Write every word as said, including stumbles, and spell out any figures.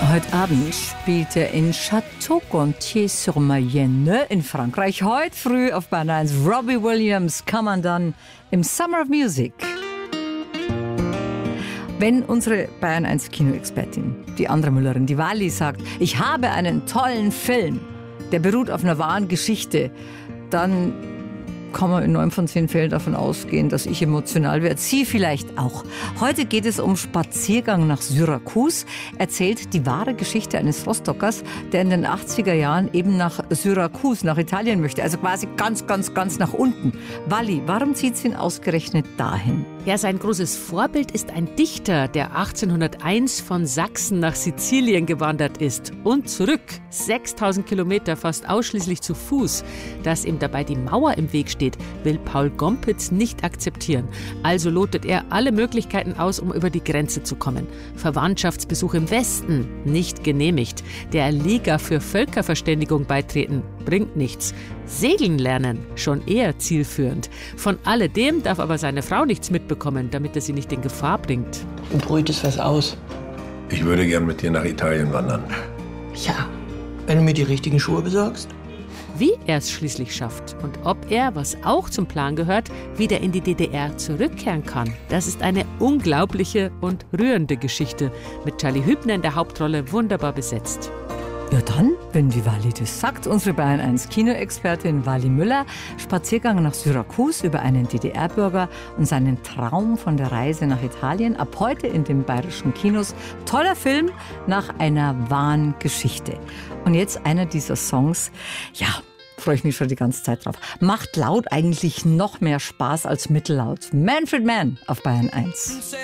Heute Abend spielt er in Château-Gontier-sur-Mayenne in Frankreich. Heute früh auf Bayern eins Robbie Williams kann man dann im Summer of Music. Wenn unsere Bayern eins Kinoexpertin, die Andra Müllerin, die Wally, sagt, ich habe einen tollen Film, der beruht auf einer wahren Geschichte, dann kann man in neun von zehn Fällen davon ausgehen, dass ich emotional werde. Sie vielleicht auch. Heute geht es um Spaziergang nach Syrakus. Erzählt die wahre Geschichte eines Rostockers, der in den achtziger Jahren eben nach Syrakus, nach Italien möchte. Also quasi ganz, ganz, ganz nach unten. Wally, warum zieht sie ihn ausgerechnet dahin? Ja, sein großes Vorbild ist ein Dichter, der achtzehnhunderteins von Sachsen nach Sizilien gewandert ist und zurück. sechstausend Kilometer fast ausschließlich zu Fuß. Dass ihm dabei die Mauer im Weg steht, will Paul Gompitz nicht akzeptieren. Also lotet er alle Möglichkeiten aus, um über die Grenze zu kommen. Verwandtschaftsbesuch im Westen, nicht genehmigt. Der Liga für Völkerverständigung beitreten, bringt nichts. Segeln lernen, schon eher zielführend. Von alledem darf aber seine Frau nichts mitbekommen, damit er sie nicht in Gefahr bringt. Du brütest was aus. Ich würde gern mit dir nach Italien wandern. Ja, wenn du mir die richtigen Schuhe besorgst. Wie er es schließlich schafft und ob er, was auch zum Plan gehört, wieder in die D D R zurückkehren kann. Das ist eine unglaubliche und rührende Geschichte. Mit Charlie Hübner in der Hauptrolle wunderbar besetzt. Ja dann, wenn die Wally das sagt, unsere Bayern eins Kinoexpertin Wally Müller, Spaziergang nach Syrakus über einen D D R-Bürger und seinen Traum von der Reise nach Italien. Ab heute in den bayerischen Kinos. Toller Film nach einer wahren Geschichte. Und jetzt einer dieser Songs, ja, freue ich mich schon die ganze Zeit drauf. Macht laut eigentlich noch mehr Spaß als mittellaut. Manfred Mann auf Bayern eins.